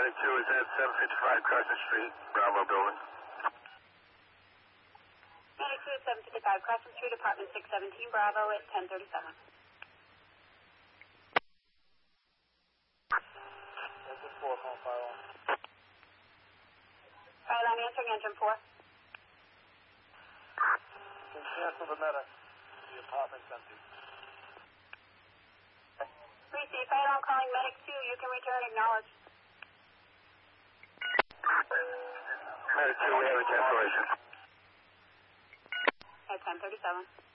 Medic 2 is at 755 Crescent Street, Bravo building. Medic 2 at 755 Crescent Street, apartment 617, Bravo at 1037. Engine 4, phone fire alarm. Fire alarm answering, engine 4. Can cancel the medic. The apartment's empty. Receive fire alarm calling medic 2. You can return, acknowledge. Medic 2, we have a cancellation. At 1037.